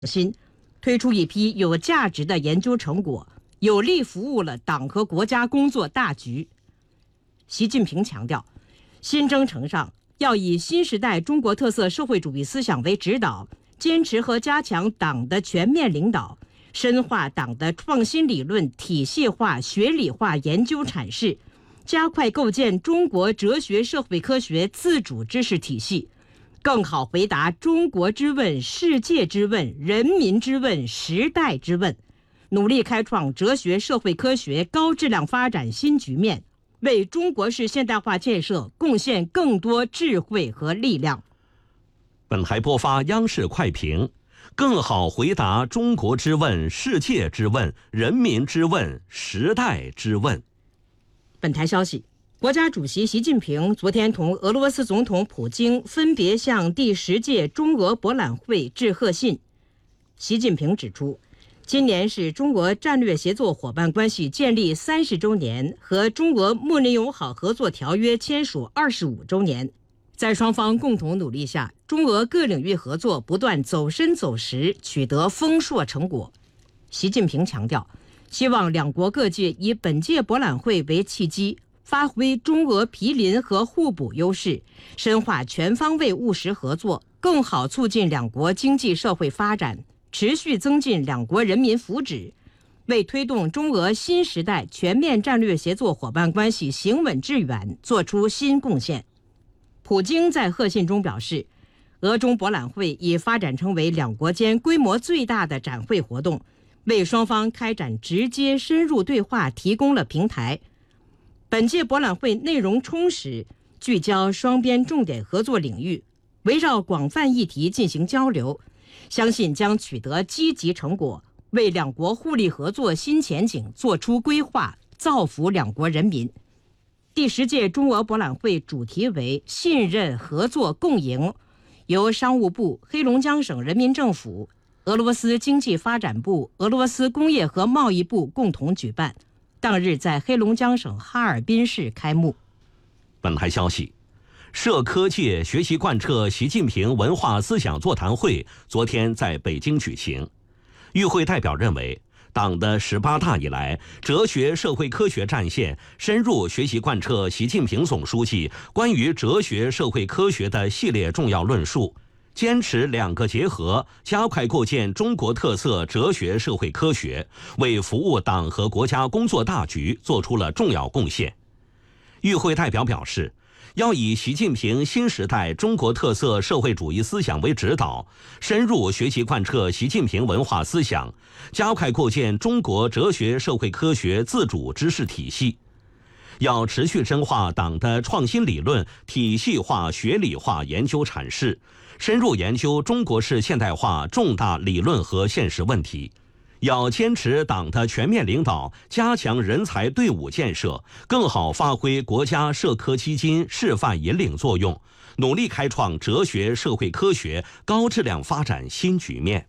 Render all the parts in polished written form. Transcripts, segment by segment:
新，推出一批有价值的研究成果，有力服务了党和国家工作大局。习近平强调，新征程上要以新时代中国特色社会主义思想为指导，坚持和加强党的全面领导，深化党的创新理论体系化、学理化研究阐释，加快构建中国哲学社会科学自主知识体系，更好回答中国之问、世界之问、人民之问、时代之问，努力开创哲学社会科学高质量发展新局面，为中国式现代化建设贡献更多智慧和力量。 本台播发央视快评，更好回答中国之问、世界之问、人民之问、时代之问。 本台消息，国家主席习近平昨天同俄罗斯总统普京分别向第10届中俄博览会致贺信。习近平指出，今年是中俄战略协作伙伴关系建立30周年和中俄睦邻友好合作条约签署25周年。在双方共同努力下，中俄各领域合作不断走深走实，取得丰硕成果。习近平强调，希望两国各界以本届博览会为契机，发挥中俄毗邻和互补优势，深化全方位务实合作，更好促进两国经济社会发展，持续增进两国人民福祉，为推动中俄新时代全面战略协作伙伴关系行稳致远做出新贡献。普京在贺信中表示，俄中博览会已发展成为两国间规模最大的展会活动，为双方开展直接深入对话提供了平台。本届博览会内容充实，聚焦双边重点合作领域，围绕广泛议题进行交流，相信将取得积极成果，为两国互利合作新前景做出规划，造福两国人民。第10届中俄博览会主题为信任、合作、共赢，由商务部、黑龙江省人民政府、俄罗斯经济发展部、俄罗斯工业和贸易部共同举办，当日在黑龙江省哈尔滨市开幕。 本台消息，社科界学习贯彻习近平文化思想座谈会昨天在北京举行。与会代表认为，党的18大以来，哲学社会科学战线深入学习贯彻习近平总书记关于哲学社会科学的系列重要论述，坚持两个结合，加快构建中国特色哲学社会科学，为服务党和国家工作大局做出了重要贡献。与会代表表示，要以习近平新时代中国特色社会主义思想为指导，深入学习贯彻习近平文化思想，加快构建中国哲学社会科学自主知识体系。要持续深化党的创新理论体系化、学理化研究阐释，深入研究中国式现代化重大理论和现实问题。要坚持党的全面领导，加强人才队伍建设，更好发挥国家社科基金示范引领作用，努力开创哲学社会科学高质量发展新局面。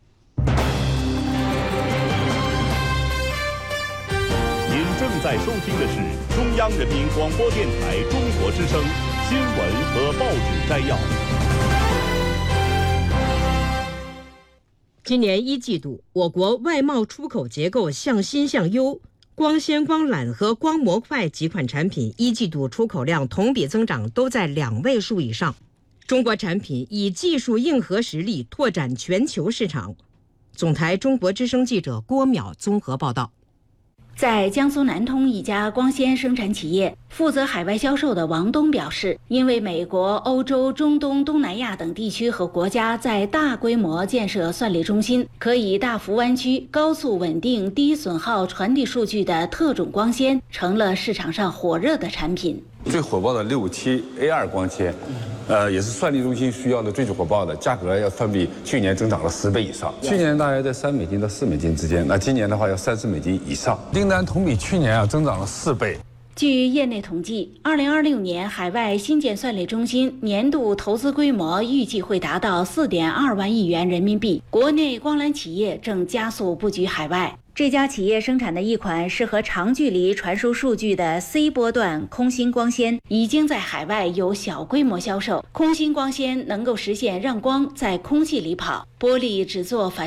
您正在收听的是中央人民广播电台中国之声新闻和报纸摘要。 今年1季度，我国外贸出口结构向新向优，光纤光缆和光模块几款产品1季度出口量同比增长都在2位数以上。中国产品以技术硬核实力拓展全球市场。总台中国之声记者郭淼综合报道。 在江苏南通一家光纤生产企业负责海外销售的王东表示，因为美国、欧洲、中东、东南亚等地区和国家在大规模建设算力中心，可以大幅弯曲、高速稳定、低损耗传递数据的特种光纤成了市场上火热的产品。 最火爆的67A2 光纤，也是算力中心需要的最火爆的，价格要相比去年增长了10倍以上。去年大约在$3到$4之间，那今年的话要$30以上，订单同比去年增长了4倍。 据业内统计，2026年海外新建算力中心年度投资规模预计会达到4.2万亿元人民币。国内光缆企业正加速布局海外。 这家企业生产的一款适合长距离传输数据的 C 波段空心光纤已经在海外有小规模销售。空心光纤能够实现让光在空气里跑，玻璃只做反